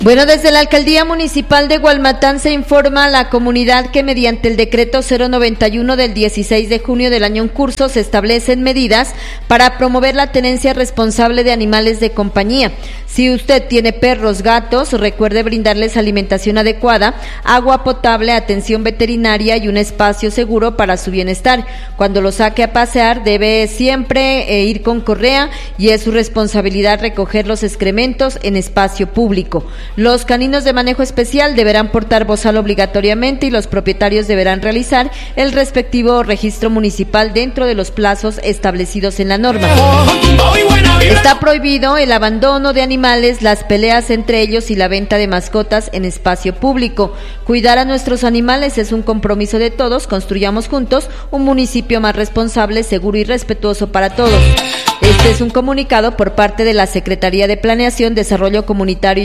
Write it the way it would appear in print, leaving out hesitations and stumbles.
Bueno, desde la Alcaldía Municipal de Gualmatán se informa a la comunidad que mediante el decreto 091 del 16 de junio del año en curso se establecen medidas para promover la tenencia responsable de animales de compañía. Si usted tiene perros, gatos, recuerde brindarles alimentación adecuada, agua potable, atención veterinaria y un espacio seguro para su bienestar. Cuando lo saque a pasear debe siempre ir con correa y es su responsabilidad recoger los excrementos en espacio público. Los caninos de manejo especial deberán portar bozal obligatoriamente y los propietarios deberán realizar el respectivo registro municipal dentro de los plazos establecidos en la norma. Está prohibido el abandono de animales, las peleas entre ellos y la venta de mascotas en espacio público. Cuidar a nuestros animales es un compromiso de todos. Construyamos juntos un municipio más responsable, seguro y respetuoso para todos. Este es un comunicado por parte de la Secretaría de Planeación, Desarrollo Comunitario